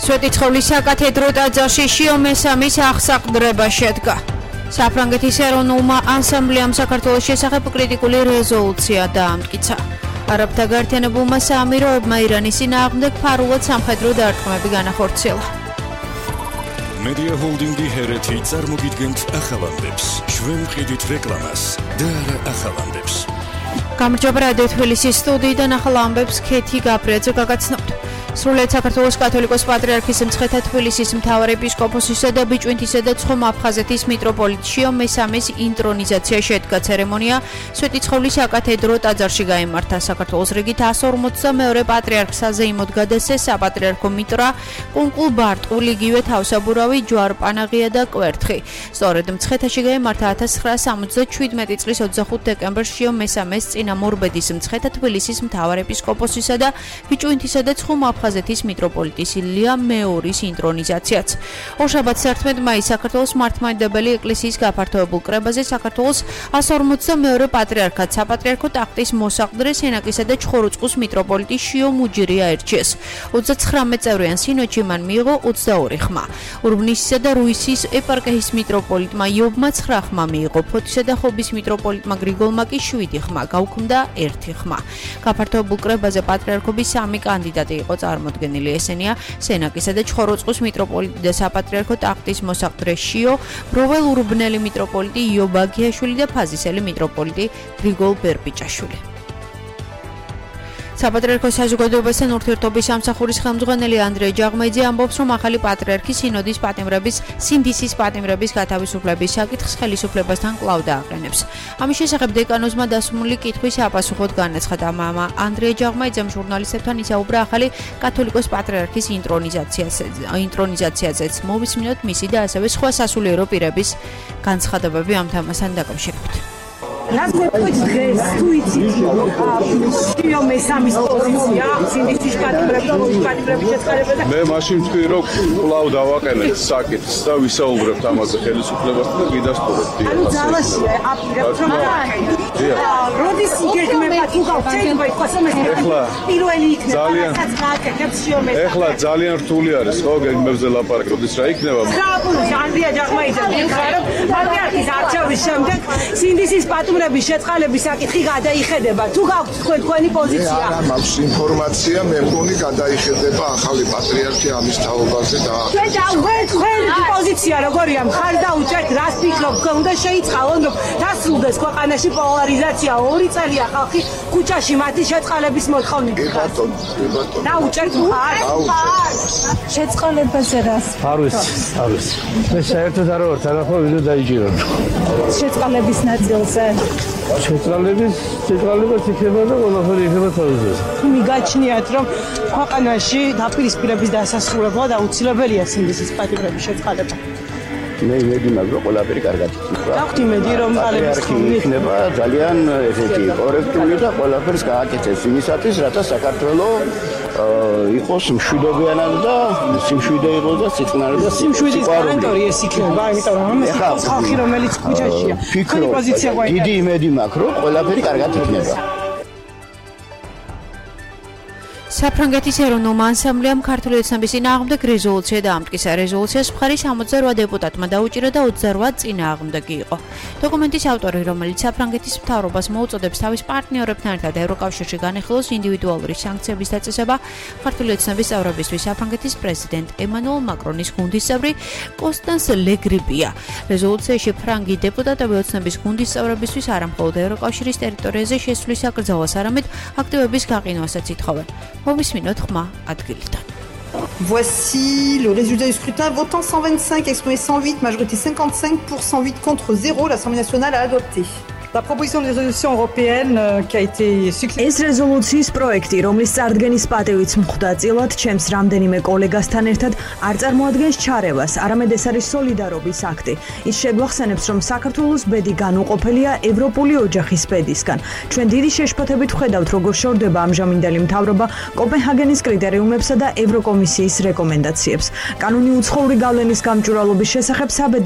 სვეტიცხოვლის საკათედრო ტაძარში შიო მესამის აღსაყდრება შედგა. საფრანგეთის ეროვნულმა ანსამბლემ საქართველოს შესახებ კრიტიკული რეზოლუცია დაამტკიცა. არაბთა გაერთიანებულმა საამიროებმა ირანის წინააღმდეგ ფარულად სამხედრო დარტყმები განახორციელა. Media Holding-ი ჰერეთი წარმოგიდგენთ ახალამდებს. ჩვენ ვყიდით რეკლამას და არა ახალამდებს. გამარჯობა რადიო თბილისის სტუდიიდან ახალ ამბებს ქეთი გაბრიაძე გაგაცნობთ. სრულიად საქართველოს კათოლიკოს პატრიარქის მცხეთა თბილისის მთავარ ეპისკოპოსისა და ბიჭვინთისა და ცხომ-აფხაზეთის მიტროპოლიტ შიო მესამის ინტრონიზაცია შედგა. ცერემონია სვეტიცხოვლის საკათედრო ტაძარში გაიმართა. საქართველოს რიგით 142 პატრიარქს საზეიმოდ გადასცეს საპატრიარქო მიტრა კუნკულ ბარტყული, იგივე თავსაბურავი, ჯვარ-პანაღია და კვერთხი. სწორედ მცხეთაში გაიმართა 1977 წლის 25 დეკემბერს შიო მესამეს წინამორბედის მცხეთა თბილისის მთავარ ეპისკოპოსისა და ბიჭვინთისა და ცხომ-აფხაზეთის მიტროპოლიტის ილია მეორის ინტრონიზაციაც. ორშაბათს 11 მაისს საქართველოს მართლმადიდებელი ეკლესიის გაფართოებულ კრებაზე საქართველოს 142 პატრიარქად საპატრიარქო ტახტის მოსაყდრე სენაკისა და ჩხოროწყუს მიტროპოლიტი შიო მუჯირია აირჩიეს. 39 წევრიან სინოდში მან მიიღო 22 ხმა. ურბნისისა და რუისის ეპარქიის მიტროპოლიტმა იობმა 9 ხმა მიიღო. ფოთისა და ხობის მიტროპოლიტმა გრიგოლმა კი 7 ხმა, გაუქმდა 1 ხმა. გაფართოებულ კრებაზე პატრიარქობის 3 კანდიდატი იყო წარმოდგენილი. ესენია სენაკისა და ჩხოროწყუს მიტროპოლიტი და საპატრიარქო ტახტის მოსაყდრე შიო, ბროველ-ურბნელი მიტროპოლიტი იობ აგიაშვილი და ფაზისელი მიტროპოლიტი გრიგოლ ბერბიჭაშვილი. საპატრიარქო საზოგადოებასთან ურთიერთობის სამსახურის ხელმძღვანელი ანდრია ჯაღმეიძე ამბობს, რომ ახალი პატრიარქი სინოდის პატიმრების, სინდისის პატიმრების გათავისუფლების საკითხს ხელისუფლებასთან კვლავ დააყენებს. ამის შესახებ დეკანოზმა დასმული კითხვის აპასუხოდ განაცხადა. ანდრია ჯაღმეიძემ ჟურნალისტებთან ისაუბრა ახალი კათოლიკოს პატრიარქის ინტრონიზაციაზეც. მოვისმინოთ მისი და ასევე სხვა სასულიერო პირების განცხადებები ამ თემასთან დაკავშირებით. Насколько დღეს თუ იცით შიო მესამის პოზიცია სინდისის პატიმრების შეწყარებაზე? მე მაშინ ვთქვი, რომ კვლავ დავაყენებთ საკითხს და ვისაუბრებთ ამაზე ხელისუფლებასთან და გიდასტურებთ. ანუ ძალაშია აპირებთ რომ დააყენოთ. როდის იგეგმება თუ გავწევთ იყოს რომ ეს პირველი იქნება რასაც გააკეთებს შიო მესამი. ეხლა ძალიან რთული არის ხო გეგმებზე ლაპარაკი, როდის რა იქნება? სააბულოს ანდრია ჯაღმეიძე მიხარებ პატრიარქის არჩევის შემდეგ სინდისის პატიმრების შეწყალების საკითხი გადაიხედება. თუ გაქვთ თქვენი პოზიცია? არა, მაქვს ინფორმაცია, მე მგონი გადაიხედება ახალი პატრიარქი ამის თაობაზე და თქვენი პოზიცია როგორია? მხარს დაუჭერთ, რას ფიქრობთ? უნდა შეიწყალონ, რომ დასრულდეს ქვეყანაში პოლარიზაცია. 2 წელია ხალხი ქუჩაში მათი შეწყალების მოთხოვნით. ბატონო. დაუჭერთ მხარს. შეწყალებაზე რას? არის. მე საერთოდ არ ვარ თანახმო ვიდეო დაიჭირონ. შეწყალების ნაწილზე. შეწყალებას იქნება და ყველაფერი იქნება თავზე. მიგაჩნიათ, რომ ქვეყანაში დაპირისპირების დასასრულებლად აუცილებელია სინდისის პატიმრების შეწყალება. მე იმედი მაქვს, რომ ყველაფერი კარგად იქნება. გაქვთ იმედი, რომ პატრიარქი იქნება ძალიან ესეთი კორექტული და ყველაფერს გააკეთებს იმისათვის, რათა საქართველოს იყოს მშვიდობიანად და სიმშვიდე იყოს და სიწყნარი და სიმშვიდის გარანტორი ეს იქნება, იმიტომ რომ ეს ხალხი რომელიც ქუჩაშია. ფიქრობ, დიდი იმედი მაქვს, რომ ყველაფერი კარგად იქნება. საფრანგეთის ეროვნულმა ანსამბლემ ქართული ოცნების წინააღმდეგ რეზოლუცია დაამტკიცა. რეზოლუციას მხარი 68 დეპუტატმა დაუჭირა და 28 წინააღმდეგი იყო. დოკუმენტის ავტორი, რომელიც საფრანგეთის მთავრობას მოუწოდებს თავის პარტნიორებთან ერთად ევროკავშირში განეხილოს ინდივიდუალური სანქციების დაწესება, ქართული ოცნების წევრებისთვის საფრანგეთის პრეზიდენტ ემანუელ მაკრონის გუნდის წევრი კონსტანს ლეგრიბია. რეზოლუციაში ფრანგი დეპუტატები ოცნების გუნდის წევრებისთვის არა მხოლოდ ევროკავშირის ტერიტორიაზე შესვლის აკრძალვას, არამედ აქტივების გაყინვასაც ითხოვენ. მოვისმინოთ ხმა ადგილიდან. Voici le résultat du scrutin. Votant 125, exprimé 108, majorité 55 pour 108 contre 0. L'Assemblée nationale a adopté. La proposition de résolution européenne qui a été successfully. ეს რეზოლუციის პროექტი, რომლის წარდგენის პატივიც მხდა წილად, ჩემს რამდენიმე კოლეგასთან ერთად არ წარმოადგენს ჩარევას, არამედ ეს არის სოლიდარობის აქტი. ის შეგვახსენებს, რომ საქართველოს ბედი განუყოფელია ევროპული ოჯახის ბედისგან. ჩვენ დიდი შეშფოთებით ვხედავთ, როგორ შორდება ამჟამინდელი მთავრობა კოპენჰაგენის კრიტერიუმებსა და ევროკომისიის რეკომენდაციებს. კანონი უცხოური გავლენის გამჭვირვალობის შესახებ საბედი